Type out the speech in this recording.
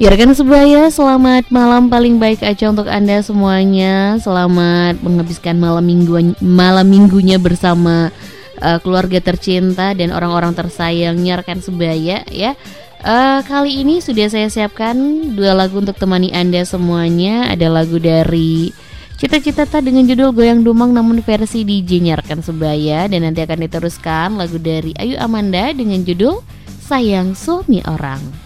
Ya rekan sebaya, selamat malam paling baik aja untuk Anda semuanya. Selamat menghabiskan malam minggunya bersama keluarga tercinta dan orang-orang tersayangnya rekan sebaya ya. Kali ini sudah saya siapkan 2 lagu untuk temani Anda semuanya. Ada lagu dari Cita-Cita dengan judul Goyang Dumang namun versi DJ-nya rekan sebaya. Dan nanti akan diteruskan lagu dari Ayu Amanda dengan judul Sayang Suami Orang.